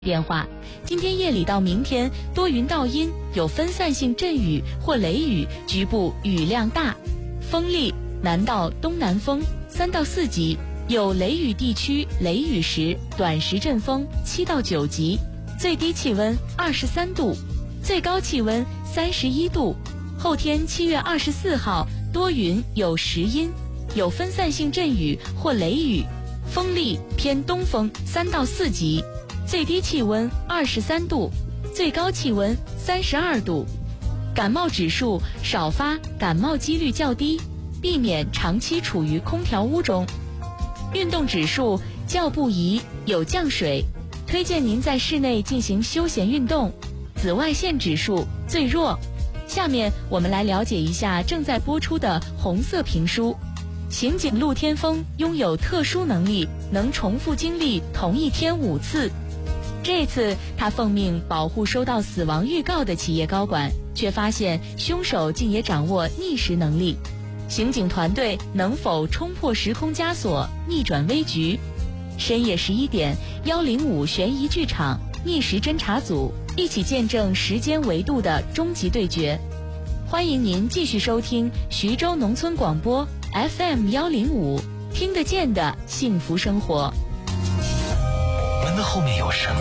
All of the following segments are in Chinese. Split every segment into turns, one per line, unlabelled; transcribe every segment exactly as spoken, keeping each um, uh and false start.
变化，今天夜里到明天多云到阴，有分散性阵雨或雷雨，局部雨量大，风力南到东南风三到四级，有雷雨地区雷雨时短时阵风七到九级，最低气温二十三度，最高气温三十一度。后天七月二十四号多云有时阴，有分散性阵雨或雷雨，风力偏东风三到四级。最低气温二十三度，最高气温三十二度。感冒指数少发，感冒几率较低，避免长期处于空调屋中。运动指数较不宜，有降水，推荐您在室内进行休闲运动。紫外线指数最弱。下面我们来了解一下正在播出的红色评书。刑警陆天风拥有特殊能力，能重复经历同一天五次。这次他奉命保护收到死亡预告的企业高管，却发现凶手竟也掌握逆时能力。刑警团队能否冲破时空枷锁，逆转危局？深夜十一点，幺零五悬疑剧场逆时侦查组一起见证时间维度的终极对决。欢迎您继续收听徐州农村广播 F M 幺零五，听得见的幸福生活。
门的后面有什么？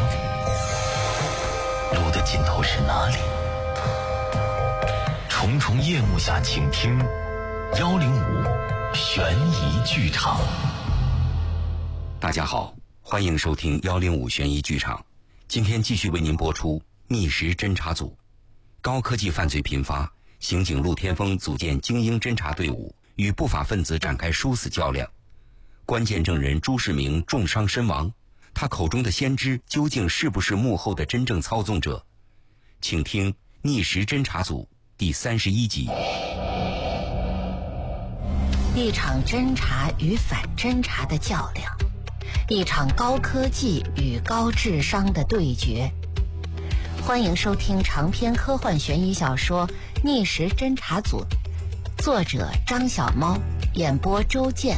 路的尽头是哪里？重重夜幕下，请听幺零五悬疑剧场。
大家好，欢迎收听幺零五悬疑剧场。今天继续为您播出逆时侦查组。高科技犯罪频发，刑警陆天风组建精英侦查队伍，与不法分子展开殊死较量。关键证人朱世明重伤身亡，他口中的先知究竟是不是幕后的真正操纵者？请听逆时侦查组第三十一集。
一场侦查与反侦查的较量，一场高科技与高智商的对决。欢迎收听长篇科幻悬疑小说《逆时侦查组》，作者张小猫，演播周健。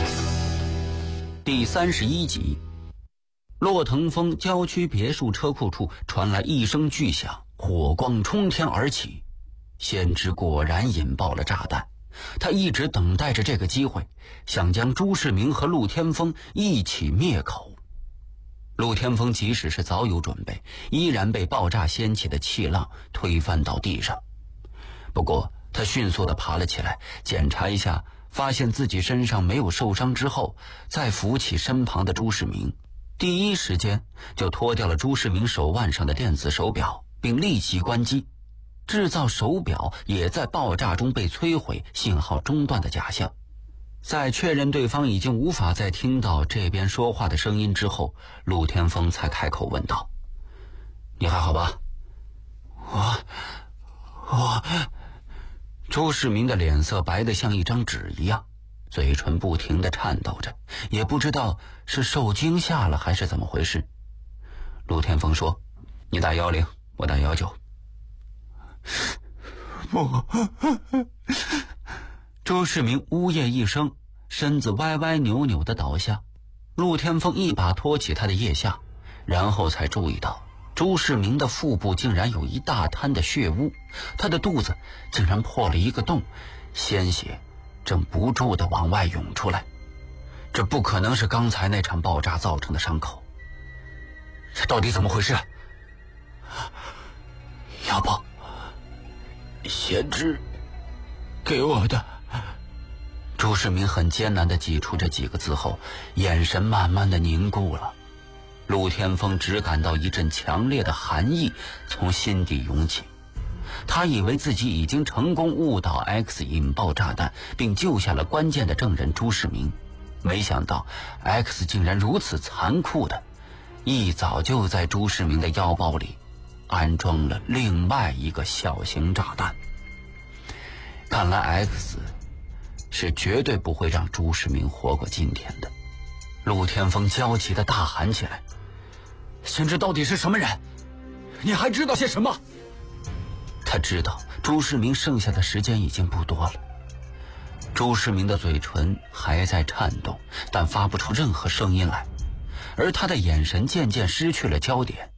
第三十一集。洛腾峰郊区别墅车库处传来一声巨响，火光冲天而起。先知果然引爆了炸弹，他一直等待着这个机会，想将朱世明和陆天风一起灭口。陆天风即使是早有准备，依然被爆炸掀起的气浪推翻到地上。不过他迅速地爬了起来，检查一下，发现自己身上没有受伤之后，再扶起身旁的朱世明，第一时间就脱掉了朱世明手腕上的电子手表，并立即关机。制造手表也在爆炸中被摧毁，信号中断的假象。在确认对方已经无法再听到这边说话的声音之后，陆天风才开口问道：你还好吧？我我朱世明的脸色白得像一张纸一样，嘴唇不停地颤抖着，也不知道是受惊吓了还是怎么回事。陆天风说：你打幺零，我打幺九。不朱世明呜咽一声，身子歪歪扭扭地倒下。陆天风一把托起他的腋下，然后才注意到朱世明的腹部竟然有一大滩的血污，他的肚子竟然破了一个洞，鲜血正不住地往外涌出来。这不可能是刚才那场爆炸造成的伤口，这到底怎么回事？要不先知给我的。朱世明很艰难地挤出这几个字后，眼神慢慢地凝固了。陆天风只感到一阵强烈的寒意从心底涌起，他以为自己已经成功误导 X 引爆炸弹，并救下了关键的证人朱世明，没想到 X 竟然如此残酷的一早就在朱世明的腰包里安装了另外一个小型炸弹。看来 X 是绝对不会让朱世明活过今天的。陆天风焦急地大喊起来：先知到底是什么人？你还知道些什么？他知道朱世明剩下的时间已经不多了。朱世明的嘴唇还在颤动，但发不出任何声音来。 而他的眼神渐渐失去了焦点。